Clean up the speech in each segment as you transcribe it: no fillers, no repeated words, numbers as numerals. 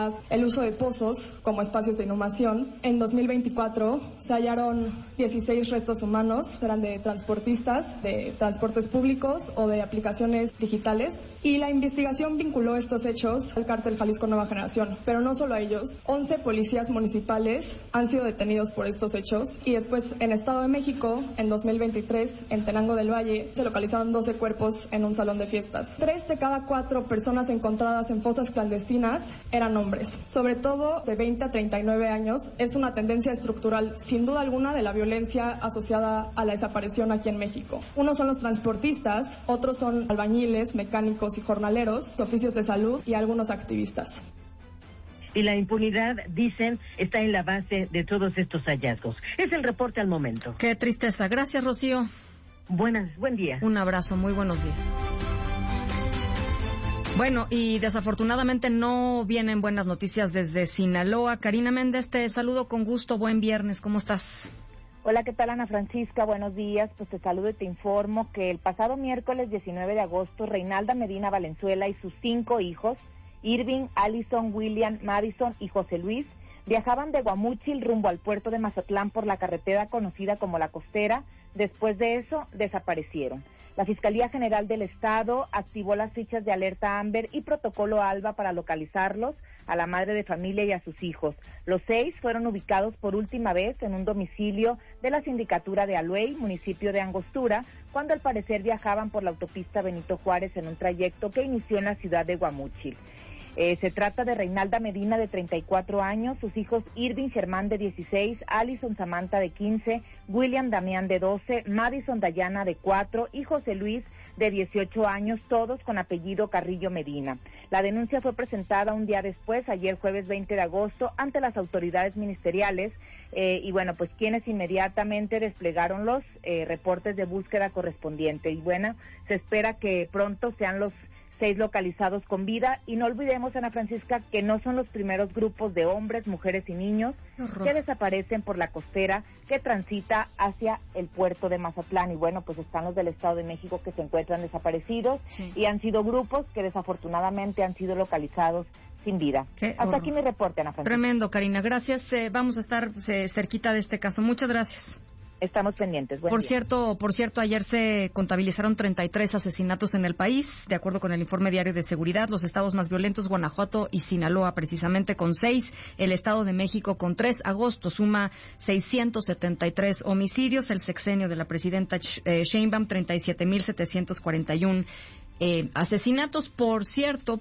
además el uso de pozos como espacios de inhumación. En 2024 se hallaron 16 restos humanos, eran de transportistas, de transportes públicos o de aplicaciones digitales, y la investigación vinculó estos hechos al cártel Jalisco Nueva Generación, pero no solo a ellos. 11 policías municipales han sido detenidos por estos hechos, y después en Estado de México, en 2023, en Tenango del Valle, se localizaron 12 cuerpos en un salón de fiestas. 3 de cada 4 personas encontradas en fosas clandestinas eran hombres, sobre todo de 20 a 39 años. Es una tendencia estructural, sin duda alguna, de la violencia asociada a la desaparición aquí en México. Unos son los transportistas, otros son albañiles, mecánicos y jornaleros, oficios de salud y algunos activistas. Y la impunidad, dicen, está en la base de todos estos hallazgos. Es el reporte al momento. Qué tristeza. Gracias, Rocío. Buen día. Un abrazo, muy buenos días. Bueno, y desafortunadamente no vienen buenas noticias desde Sinaloa. Karina Méndez, te saludo con gusto. Buen viernes, ¿cómo estás? Hola, ¿qué tal, Ana Francisca? Buenos días. Pues te saludo y te informo que el pasado miércoles 19 de agosto, Reinalda Medina Valenzuela y sus 5 hijos, Irving, Allison, William, Madison y José Luis, viajaban de Guamúchil rumbo al puerto de Mazatlán por la carretera conocida como La Costera. Después de eso, desaparecieron. La Fiscalía General del Estado activó las fichas de alerta Amber y protocolo ALBA para localizarlos, a la madre de familia y a sus hijos. Los 6 fueron ubicados por última vez en un domicilio de la sindicatura de Aluey, municipio de Angostura, cuando al parecer viajaban por la autopista Benito Juárez en un trayecto que inició en la ciudad de Guamúchil. Se trata de Reinalda Medina, de 34 años, sus hijos Irving Germán, de 16, Allison Samantha, de 15, William Damián, de 12, Madison Dayana, de 4, y José Luis, de 18 años, todos con apellido Carrillo Medina. La denuncia fue presentada un día después, ayer jueves 20 de agosto, ante las autoridades ministeriales, y bueno, pues quienes inmediatamente desplegaron los reportes de búsqueda correspondientes. Y bueno, se espera que pronto sean los 6 localizados con vida, y no olvidemos, Ana Francisca, que no son los primeros grupos de hombres, mujeres y niños que desaparecen por la costera que transita hacia el puerto de Mazatlán. Y bueno, pues están los del Estado de México que se encuentran desaparecidos, sí, y han sido grupos que desafortunadamente han sido localizados sin vida. Hasta aquí mi reporte, Ana Francisca. Tremendo, Karina, gracias. Vamos a estar cerquita de este caso. Muchas gracias. Estamos pendientes. Por cierto, ayer se contabilizaron 33 asesinatos en el país, de acuerdo con el informe diario de seguridad. Los estados más violentos, Guanajuato y Sinaloa, precisamente con 6. El Estado de México con 3. Agosto suma 673 homicidios. El sexenio de la presidenta Sheinbaum, 37,741 asesinatos. Por cierto,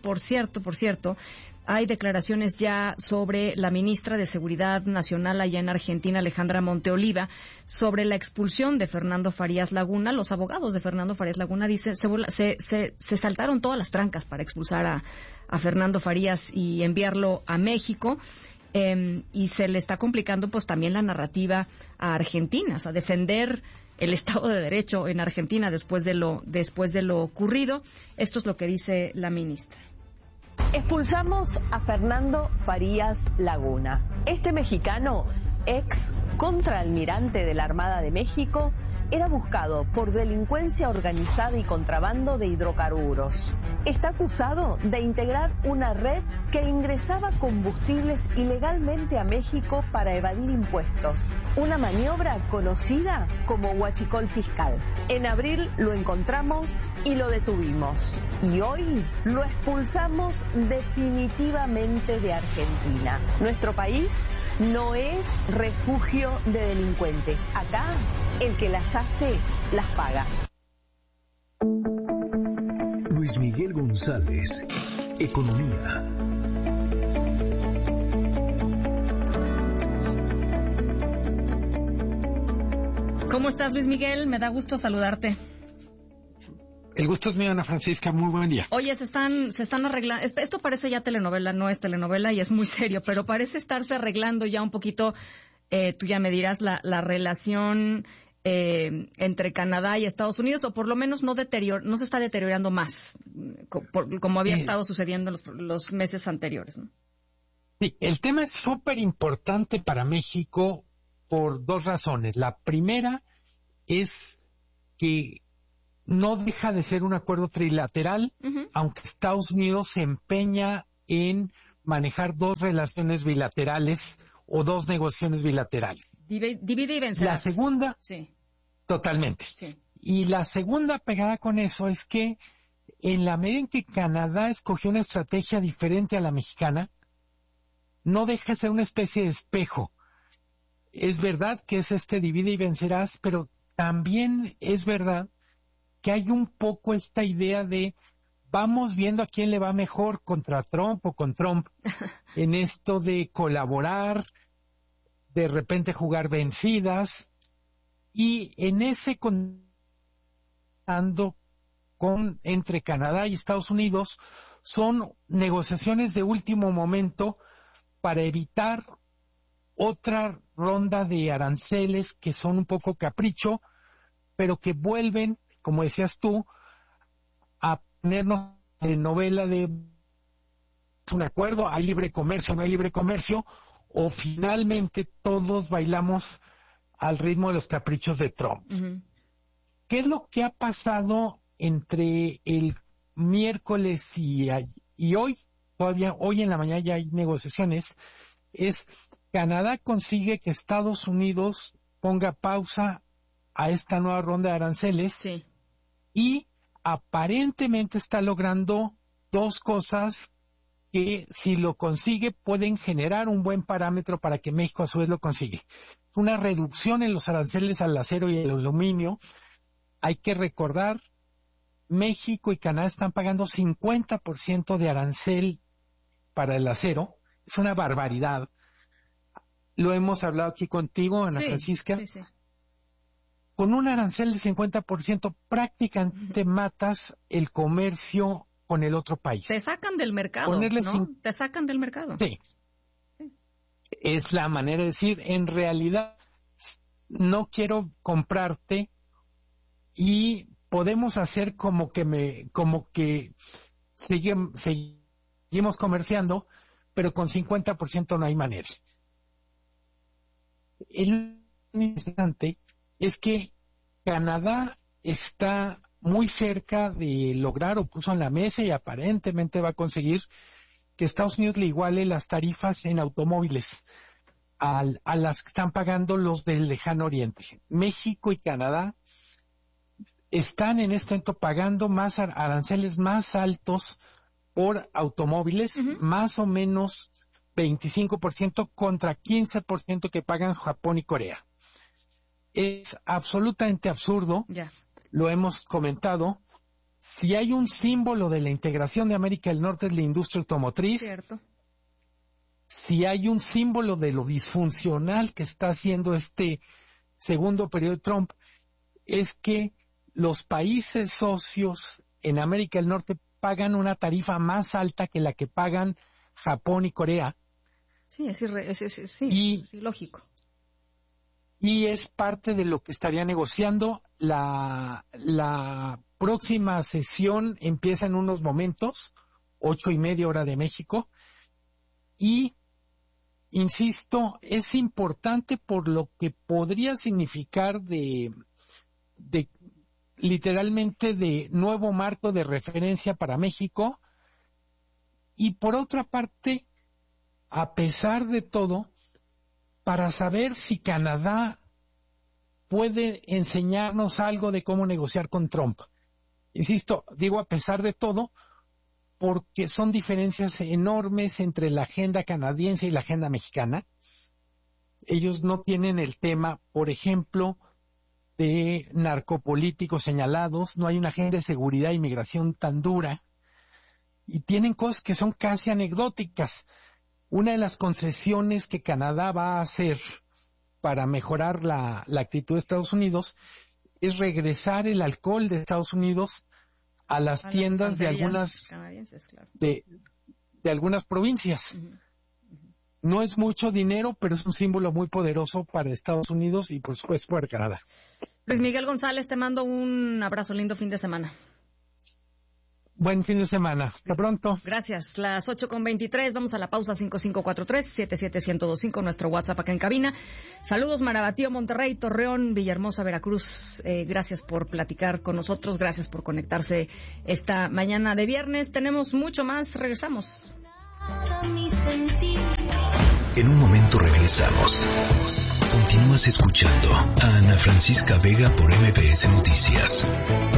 hay declaraciones ya sobre la ministra de Seguridad Nacional allá en Argentina, Alejandra Monteoliva, sobre la expulsión de Fernando Farías Laguna. Los abogados de Fernando Farías Laguna dicen se saltaron todas las trancas para expulsar a Fernando Farías y enviarlo a México. Y se le está complicando pues también la narrativa a Argentina, o sea, defender el Estado de Derecho en Argentina después de lo ocurrido. Esto es lo que dice la ministra. Expulsamos a Fernando Farías Laguna. Este mexicano, ex contraalmirante de la Armada de México, era buscado por delincuencia organizada y contrabando de hidrocarburos. Está acusado de integrar una red que ingresaba combustibles ilegalmente a México para evadir impuestos. Una maniobra conocida como huachicol fiscal. En abril lo encontramos y lo detuvimos. Y hoy lo expulsamos definitivamente de Argentina. Nuestro país no es refugio de delincuentes. Acá, el que las hace, las paga. Luis Miguel González, Economía. ¿Cómo estás, Luis Miguel? Me da gusto saludarte. El gusto es mío, Ana Francisca. Muy buen día. Oye, se están arreglando. Esto parece ya telenovela, no es telenovela y es muy serio, pero parece estarse arreglando ya un poquito, tú ya me dirás, la relación entre Canadá y Estados Unidos, o por lo menos no se está deteriorando más, como había estado sucediendo en los meses anteriores, ¿no? Sí, el tema es súper importante para México por 2 razones. La primera es que no deja de ser un acuerdo trilateral, aunque Estados Unidos se empeña en manejar dos relaciones bilaterales o dos negociaciones bilaterales. Divide y vencerás. La segunda, sí. Totalmente. Sí. Y la segunda pegada con eso es que en la medida en que Canadá escogió una estrategia diferente a la mexicana, no deja de ser una especie de espejo. Es verdad que es divide y vencerás, pero también es verdad que hay un poco esta idea de vamos viendo a quién le va mejor contra Trump o con Trump en esto de colaborar, de repente jugar vencidas, y en ese entre Canadá y Estados Unidos son negociaciones de último momento para evitar otra ronda de aranceles que son un poco capricho, pero que vuelven, como decías tú, a ponernos en novela de un acuerdo, hay libre comercio, no hay libre comercio, o finalmente todos bailamos al ritmo de los caprichos de Trump. Uh-huh. ¿Qué es lo que ha pasado entre el miércoles y hoy? Todavía hoy en la mañana ya hay negociaciones. Es Canadá consigue que Estados Unidos ponga pausa a esta nueva ronda de aranceles, sí, y aparentemente está logrando dos cosas que, si lo consigue, pueden generar un buen parámetro para que México a su vez lo consiga. Una reducción en los aranceles al acero y el aluminio. Hay que recordar, México y Canadá están pagando 50% de arancel para el acero. Es una barbaridad. Lo hemos hablado aquí contigo, Ana Francisca. Sí, sí. Con un arancel de 50% prácticamente matas el comercio con el otro país. Te sacan del mercado, ¿no? Te sacan del mercado. Sí. Es la manera de decir, en realidad no quiero comprarte y podemos hacer como que seguimos comerciando, pero con 50% no hay manera. El interesante es que Canadá está muy cerca de lograr, o puso en la mesa y aparentemente va a conseguir, que Estados Unidos le iguale las tarifas en automóviles a las que están pagando los del lejano oriente. México y Canadá están en este momento pagando más aranceles más altos por automóviles, uh-huh, más o menos 25% contra 15% que pagan Japón y Corea. Es absolutamente absurdo, lo hemos comentado. Si hay un símbolo de la integración de América del Norte es la industria automotriz. Cierto. Si hay un símbolo de lo disfuncional que está haciendo este segundo periodo de Trump, es que los países socios en América del Norte pagan una tarifa más alta que la que pagan Japón y Corea. Sí, es lógico. Y es parte de lo que estaría negociando. La próxima sesión empieza en unos momentos, 8:30 hora de México, y insisto, es importante por lo que podría significar de literalmente de nuevo marco de referencia para México, y por otra parte, a pesar de todo, para saber si Canadá puede enseñarnos algo de cómo negociar con Trump. Insisto, digo a pesar de todo, porque son diferencias enormes entre la agenda canadiense y la agenda mexicana. Ellos no tienen el tema, por ejemplo, de narcopolíticos señalados, no hay una agenda de seguridad e inmigración tan dura, y tienen cosas que son casi anecdóticas. Una de las concesiones que Canadá va a hacer para mejorar la actitud de Estados Unidos es regresar el alcohol de Estados Unidos a las tiendas de algunas claro, de algunas provincias. Uh-huh. Uh-huh. No es mucho dinero, pero es un símbolo muy poderoso para Estados Unidos y por supuesto para Canadá. Luis Miguel González, te mando un abrazo, lindo fin de semana. Buen fin de semana. Hasta pronto. Gracias. Las 8:23. Vamos a la pausa. 5543-77125. Nuestro WhatsApp acá en cabina. Saludos, Marabatío, Monterrey, Torreón, Villahermosa, Veracruz. Gracias por platicar con nosotros. Gracias por conectarse esta mañana de viernes. Tenemos mucho más. Regresamos. En un momento regresamos. Continúas escuchando a Ana Francisca Vega por MBS Noticias.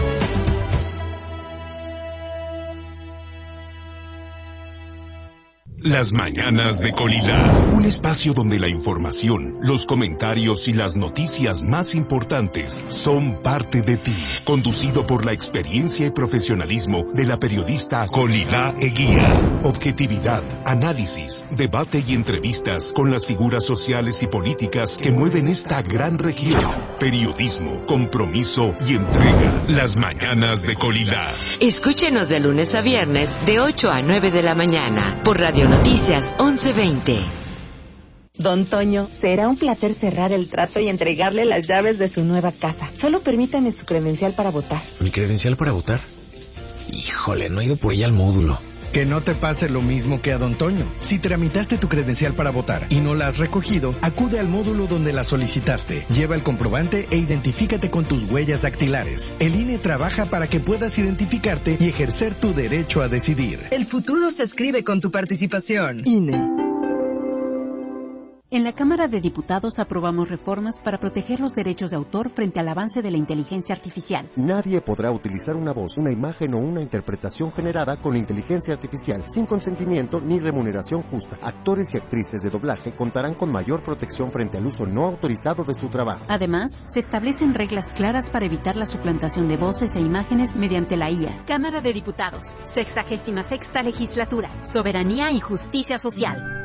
Las mañanas de Colila, un espacio donde la información, los comentarios y las noticias más importantes son parte de ti. Conducido por la experiencia y profesionalismo de la periodista Colila Eguía. Objetividad, análisis, debate y entrevistas con las figuras sociales y políticas que mueven esta gran región. Periodismo, compromiso y entrega. Las mañanas de Colila. Escúchenos de lunes a viernes de 8 a 9 de la mañana por Radio Noticias 1120. Don Toño, será un placer cerrar el trato y entregarle las llaves de su nueva casa. Solo permítame su credencial para votar. ¿Mi credencial para votar? Híjole, no he ido por ella al módulo. Que no te pase lo mismo que a Don Toño. Si tramitaste tu credencial para votar y no la has recogido, acude al módulo donde la solicitaste. Lleva el comprobante e identifícate con tus huellas dactilares. El INE trabaja para que puedas identificarte y ejercer tu derecho a decidir. El futuro se escribe con tu participación. INE. En la Cámara de Diputados aprobamos reformas para proteger los derechos de autor frente al avance de la inteligencia artificial. Nadie podrá utilizar una voz, una imagen o una interpretación generada con inteligencia artificial sin consentimiento ni remuneración justa. Actores y actrices de doblaje contarán con mayor protección frente al uso no autorizado de su trabajo. Además, se establecen reglas claras para evitar la suplantación de voces e imágenes mediante la IA. Cámara de Diputados, 66ª Legislatura, Soberanía y Justicia Social.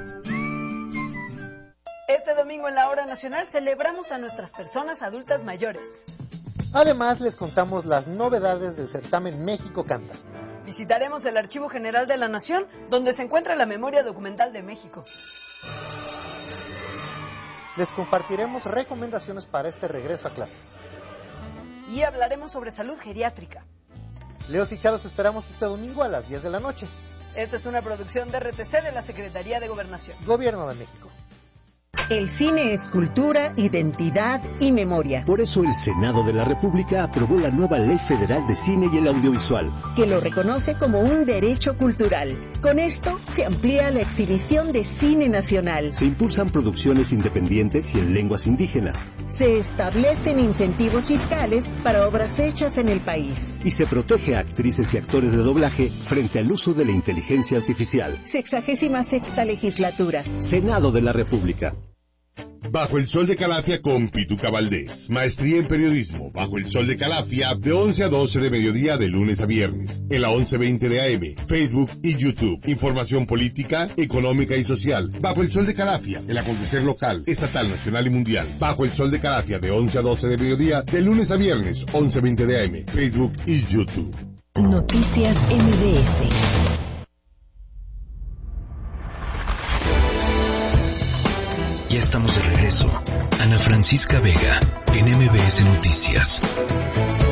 Este domingo en la Hora Nacional celebramos a nuestras personas adultas mayores. Además, les contamos las novedades del certamen México Canta. Visitaremos el Archivo General de la Nación, donde se encuentra la memoria documental de México. Les compartiremos recomendaciones para este regreso a clases. Y hablaremos sobre salud geriátrica. Leos y Charo, esperamos este domingo a las 10 de la noche. Esta es una producción de RTC de la Secretaría de Gobernación. Gobierno de México. El cine es cultura, identidad y memoria. Por eso el Senado de la República aprobó la nueva Ley Federal de Cine y el Audiovisual, que lo reconoce como un derecho cultural. Con esto se amplía la exhibición de cine nacional. Se impulsan producciones independientes y en lenguas indígenas. Se establecen incentivos fiscales para obras hechas en el país. Y se protege a actrices y actores de doblaje frente al uso de la inteligencia artificial. 66ª Legislatura. Senado de la República. Bajo el Sol de Calafia con Pituca Valdés. Maestría en Periodismo. Bajo el Sol de Calafia de 11 a 12 de mediodía de lunes a viernes. En la 1120 de AM, Facebook y YouTube. Información política, económica y social. Bajo el Sol de Calafia. El acontecer local, estatal, nacional y mundial. Bajo el Sol de Calafia de 11 a 12 de mediodía de lunes a viernes. 1120 de AM, Facebook y YouTube. Noticias MBS. Ya estamos de regreso. Ana Francisca Vega, en MBS Noticias.